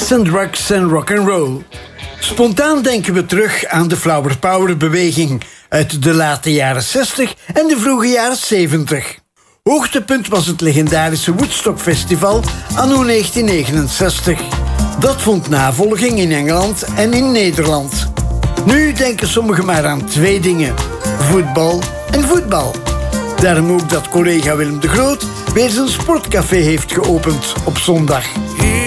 Sex and drugs and rock'n'roll. Spontaan denken we terug aan de Flower Power beweging uit de late jaren 60 en de vroege jaren 70. Hoogtepunt was het legendarische Woodstock Festival anno 1969. Dat vond navolging in Engeland en in Nederland. Nu denken sommigen maar aan twee dingen: voetbal en voetbal. Daarom ook dat collega Willem de Groot weer zijn sportcafé heeft geopend op zondag.